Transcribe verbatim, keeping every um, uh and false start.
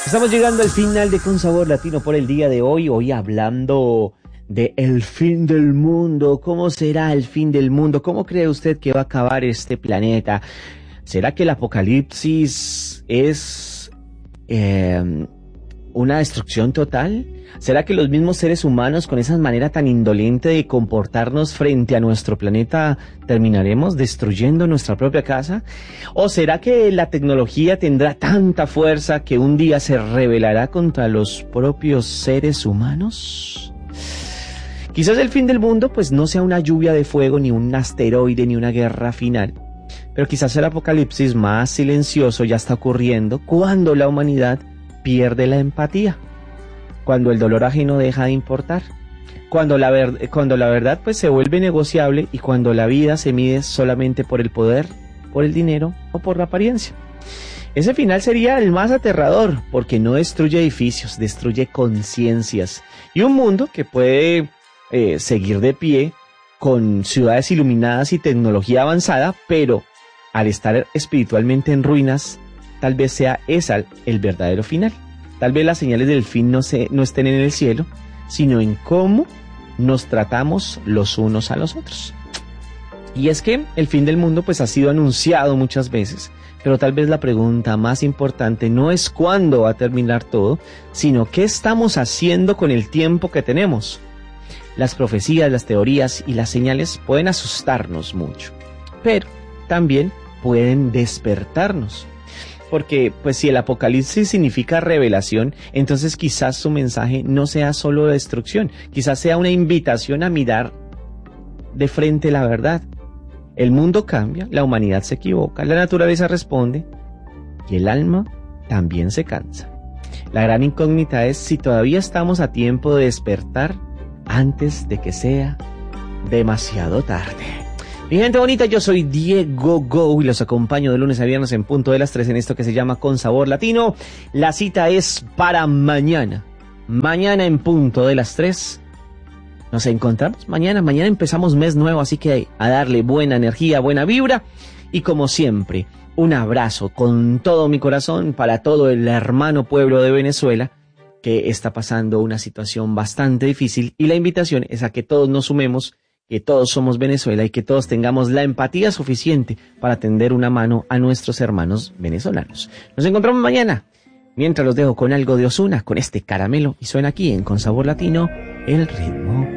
Estamos llegando al final de Con Sabor Latino por el día de hoy, hoy hablando de el fin del mundo. ¿Cómo será el fin del mundo? ¿Cómo cree usted que va a acabar este planeta? ¿Será que el apocalipsis es eh, una destrucción total? ¿Será que los mismos seres humanos, con esa manera tan indolente de comportarnos frente a nuestro planeta, terminaremos destruyendo nuestra propia casa? ¿O será que la tecnología tendrá tanta fuerza que un día se rebelará contra los propios seres humanos? Quizás el fin del mundo pues no sea una lluvia de fuego, ni un asteroide, ni una guerra final. Pero quizás el apocalipsis más silencioso ya está ocurriendo cuando la humanidad pierde la empatía, cuando el dolor ajeno deja de importar, cuando la, ver- cuando la verdad pues se vuelve negociable y cuando la vida se mide solamente por el poder, por el dinero o por la apariencia. Ese final sería el más aterrador porque no destruye edificios, destruye conciencias y un mundo que puede eh, seguir de pie con ciudades iluminadas y tecnología avanzada, pero al estar espiritualmente en ruinas, tal vez sea esa el verdadero final. Tal vez las señales del fin no, se, no estén en el cielo, sino en cómo nos tratamos los unos a los otros. Y es que el fin del mundo pues ha sido anunciado muchas veces, pero tal vez la pregunta más importante no es cuándo va a terminar todo, sino qué estamos haciendo con el tiempo que tenemos. Las profecías, las teorías y las señales pueden asustarnos mucho, pero también pueden despertarnos. Porque, pues, si el apocalipsis significa revelación, entonces quizás su mensaje no sea solo destrucción, quizás sea una invitación a mirar de frente la verdad. El mundo cambia, la humanidad se equivoca, la naturaleza responde y el alma también se cansa. La gran incógnita es si todavía estamos a tiempo de despertar antes de que sea demasiado tarde. Mi gente bonita, yo soy Diego Go y los acompaño de lunes a viernes en punto de las tres en esto que se llama Con Sabor Latino. La cita es para mañana. Mañana en punto de las tres. Nos encontramos mañana. Mañana empezamos mes nuevo, así que a darle buena energía, buena vibra. Y como siempre, un abrazo con todo mi corazón para todo el hermano pueblo de Venezuela, que está pasando una situación bastante difícil. Y la invitación es a que todos nos sumemos, que todos somos Venezuela y que todos tengamos la empatía suficiente para tender una mano a nuestros hermanos venezolanos. Nos encontramos mañana. Mientras los dejo con algo de Ozuna, con este caramelo, y suena aquí en Con Sabor Latino, el ritmo